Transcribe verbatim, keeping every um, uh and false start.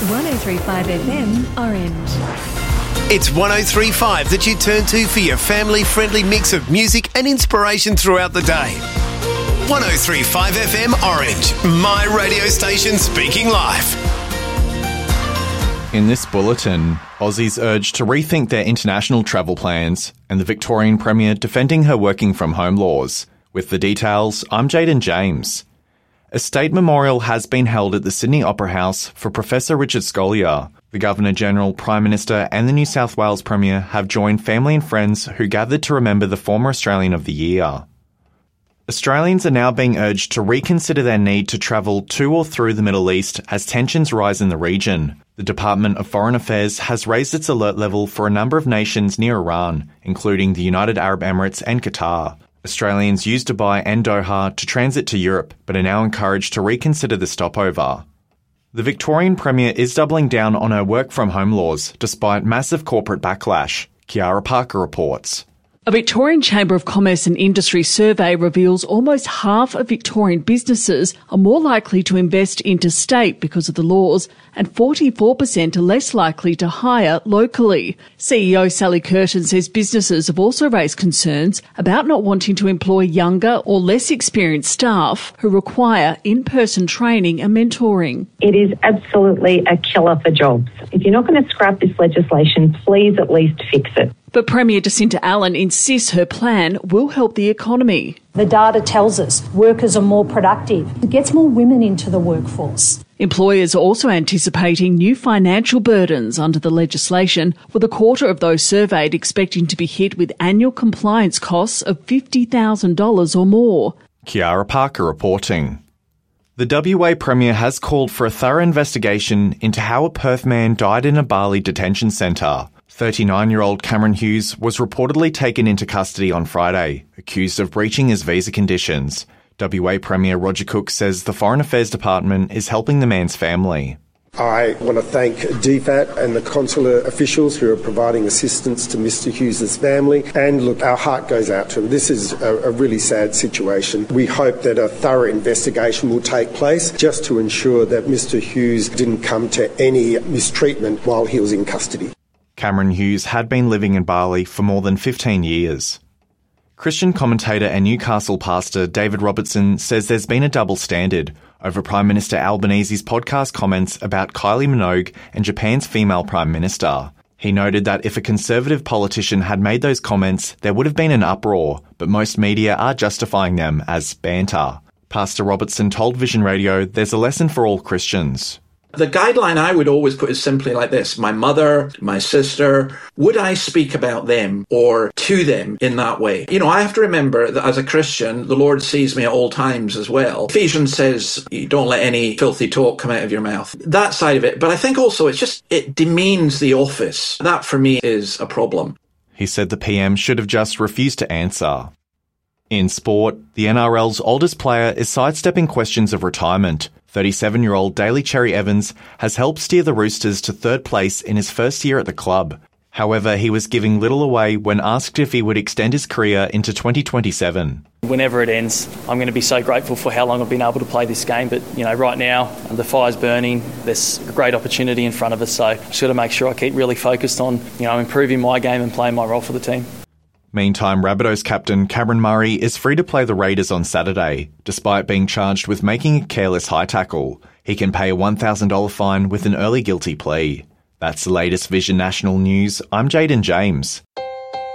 one oh three point five F M Orange. It's one oh three point five that you turn to for your family-friendly mix of music and inspiration throughout the day. one oh three point five F M Orange, my radio station speaking live. In this bulletin, Aussies urged to rethink their international travel plans and the Victorian Premier defending her working from home laws. With the details, I'm Jaden James. A state memorial has been held at the Sydney Opera House for Professor Richard Scolyer. The Governor-General, Prime Minister and the New South Wales Premier have joined family and friends who gathered to remember the former Australian of the Year. Australians are now being urged to reconsider their need to travel to or through the Middle East as tensions rise in the region. The Department of Foreign Affairs has raised its alert level for a number of nations near Iran, including the United Arab Emirates and Qatar. Australians use Dubai and Doha to transit to Europe, but are now encouraged to reconsider the stopover. The Victorian Premier is doubling down on her work-from-home laws, despite massive corporate backlash. Kiara Parker reports. A Victorian Chamber of Commerce and Industry survey reveals almost half of Victorian businesses are more likely to invest interstate because of the laws, and forty-four percent are less likely to hire locally. C E O Sally Curtin says businesses have also raised concerns about not wanting to employ younger or less experienced staff who require in-person training and mentoring. It is absolutely a killer for jobs. If you're not going to scrap this legislation, please at least fix it. But Premier Jacinta Allen insists her plan will help the economy. The data tells us workers are more productive. It gets more women into the workforce. Employers are also anticipating new financial burdens under the legislation, with a quarter of those surveyed expecting to be hit with annual compliance costs of fifty thousand dollars or more. Kiara Parker reporting. The W A Premier has called for a thorough investigation into how a Perth man died in a Bali detention centre. thirty-nine-year-old Cameron Hughes was reportedly taken into custody on Friday, accused of breaching his visa conditions. W A Premier Roger Cook says the Foreign Affairs Department is helping the man's family. I want to thank D F A T and the consular officials who are providing assistance to Mister Hughes' family. And look, our heart goes out to him. This is a, a really sad situation. We hope that a thorough investigation will take place just to ensure that Mister Hughes didn't come to any mistreatment while he was in custody. Cameron Hughes had been living in Bali for more than fifteen years. Christian commentator and Newcastle pastor David Robertson says there's been a double standard over Prime Minister Albanese's podcast comments about Kylie Minogue and Japan's female Prime Minister. He noted that if a Conservative politician had made those comments, there would have been an uproar, but most media are justifying them as banter. Pastor Robertson told Vision Radio there's a lesson for all Christians. The guideline I would always put is simply like this. My mother, my sister, would I speak about them or to them in that way? You know, I have to remember that as a Christian, the Lord sees me at all times as well. Ephesians says, you don't let any filthy talk come out of your mouth. That side of it. But I think also it's just, it demeans the office. That for me is a problem. He said the P M should have just refused to answer. In sport, the N R L's oldest player is sidestepping questions of retirement. thirty-seven-year-old Daly Cherry Evans has helped steer the Roosters to third place in his first year at the club. However, he was giving little away when asked if he would extend his career into twenty twenty-seven. Whenever it ends, I'm going to be so grateful for how long I've been able to play this game. But, you know, right now, the fire's burning. There's a great opportunity in front of us. So I've just got to make sure I keep really focused on, you know, improving my game and playing my role for the team. Meantime, Rabbitohs captain Cameron Murray is free to play the Raiders on Saturday, despite being charged with making a careless high tackle. He can pay a one thousand dollars fine with an early guilty plea. That's the latest Vision National News. I'm Jaden James.